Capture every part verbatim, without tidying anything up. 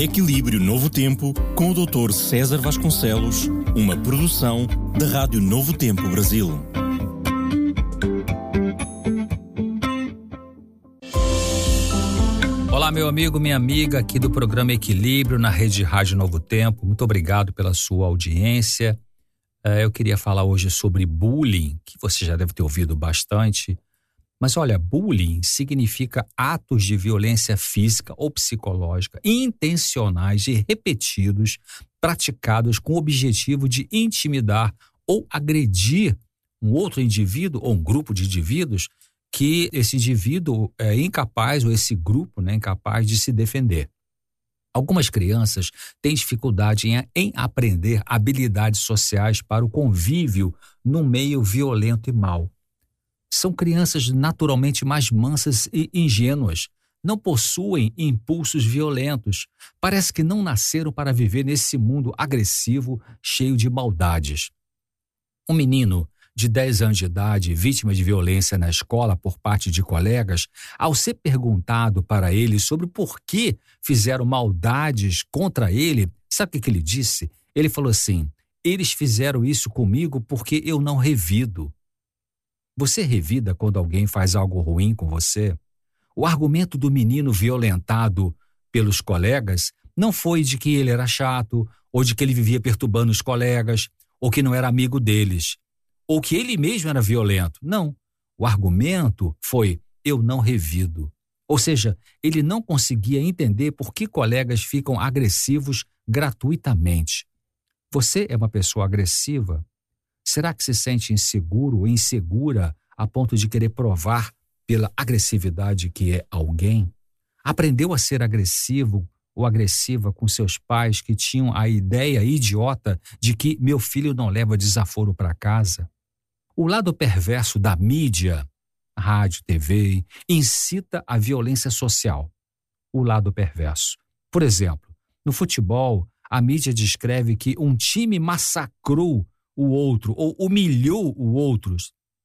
Equilíbrio Novo Tempo, com o doutor César Vasconcelos, uma produção da Rádio Novo Tempo Brasil. Olá, meu amigo, minha amiga, aqui do programa Equilíbrio, na Rede Rádio Novo Tempo. Muito obrigado pela sua audiência. Eu queria falar hoje sobre bullying, que você já deve ter ouvido bastante. Mas olha, bullying significa atos de violência física ou psicológica intencionais e repetidos, praticados com o objetivo de intimidar ou agredir um outro indivíduo ou um grupo de indivíduos que esse indivíduo é incapaz, ou esse grupo, né, incapaz de se defender. Algumas crianças têm dificuldade em, em aprender habilidades sociais para o convívio num meio violento e mau. São crianças naturalmente mais mansas e ingênuas, não possuem impulsos violentos, parece que não nasceram para viver nesse mundo agressivo, cheio de maldades. Um menino de dez anos de idade, vítima de violência na escola por parte de colegas, ao ser perguntado para ele sobre por que fizeram maldades contra ele, sabe o que ele disse? Ele falou assim: eles fizeram isso comigo porque eu não revido. Você revida quando alguém faz algo ruim com você? O argumento do menino violentado pelos colegas não foi de que ele era chato, ou de que ele vivia perturbando os colegas, ou que não era amigo deles, ou que ele mesmo era violento. Não. O argumento foi: eu não revido. Ou seja, ele não conseguia entender por que colegas ficam agressivos gratuitamente. Você é uma pessoa agressiva? Será que se sente inseguro ou insegura a ponto de querer provar pela agressividade que é alguém? Aprendeu a ser agressivo ou agressiva com seus pais que tinham a ideia idiota de que meu filho não leva desaforo para casa? O lado perverso da mídia, rádio, T V, incita a violência social. O lado perverso. Por exemplo, no futebol, a mídia descreve que um time massacrou o outro ou humilhou o outro.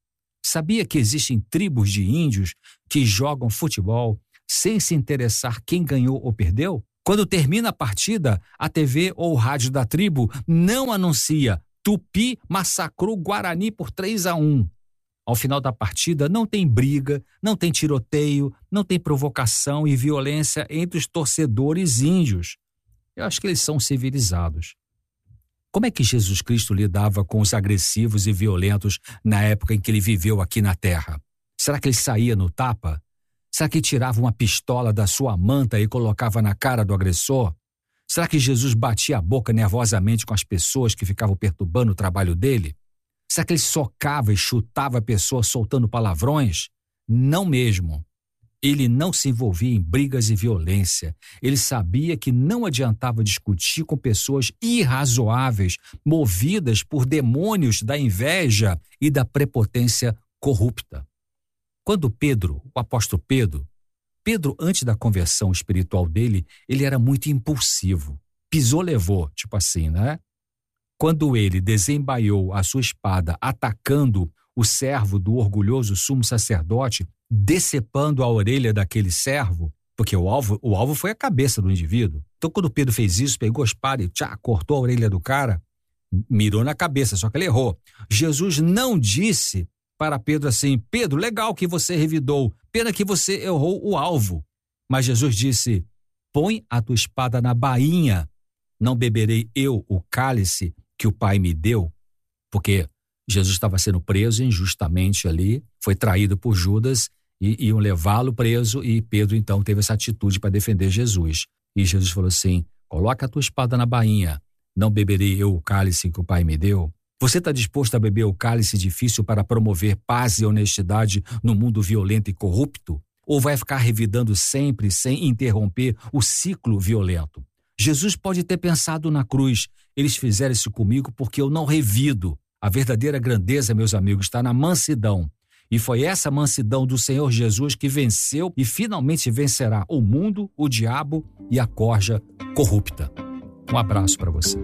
Sabia que existem tribos de índios que jogam futebol sem se interessar quem ganhou ou perdeu? Quando termina a partida, a T V ou rádio da tribo não anuncia: Tupi massacrou Guarani por três a um. Ao final da partida, não tem briga, não tem tiroteio, não tem provocação e violência entre os torcedores índios. Eu acho que eles são civilizados. Como é que Jesus Cristo lidava com os agressivos e violentos na época em que ele viveu aqui na terra? Será que ele saía no tapa? Será que tirava uma pistola da sua manta e colocava na cara do agressor? Será que Jesus batia a boca nervosamente com as pessoas que ficavam perturbando o trabalho dele? Será que ele socava e chutava a pessoa soltando palavrões? Não mesmo. Ele não se envolvia em brigas e violência. Ele sabia que não adiantava discutir com pessoas irrazoáveis, movidas por demônios da inveja e da prepotência corrupta. Quando Pedro, o apóstolo Pedro, Pedro, antes da conversão espiritual dele, ele era muito impulsivo. Pisou, levou, tipo assim, né? Quando ele desembaiou a sua espada atacando o servo do orgulhoso sumo sacerdote, decepando a orelha daquele servo, porque o alvo, o alvo foi a cabeça do indivíduo. Então, quando Pedro fez isso, pegou a espada e tchá, cortou a orelha do cara, mirou na cabeça, só que ele errou. Jesus não disse para Pedro assim: Pedro, legal que você revidou, pena que você errou o alvo. Mas Jesus disse: põe a tua espada na bainha, não beberei eu o cálice que o Pai me deu? Porque Jesus estava sendo preso injustamente ali, foi traído por Judas e iam levá-lo preso, e Pedro então teve essa atitude para defender Jesus. E Jesus falou assim: coloca a tua espada na bainha, não beberei eu o cálice que o Pai me deu? Você está disposto a beber o cálice difícil para promover paz e honestidade no mundo violento e corrupto? Ou vai ficar revidando sempre sem interromper o ciclo violento? Jesus pode ter pensado na cruz: eles fizeram isso comigo porque eu não revido. A verdadeira grandeza, meus amigos, está na mansidão. E foi essa mansidão do Senhor Jesus que venceu e finalmente vencerá o mundo, o diabo e a corja corrupta. Um abraço para você.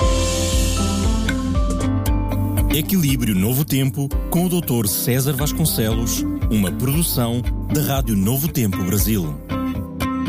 Equilíbrio Novo Tempo, com o doutor César Vasconcelos, uma produção da Rádio Novo Tempo Brasil.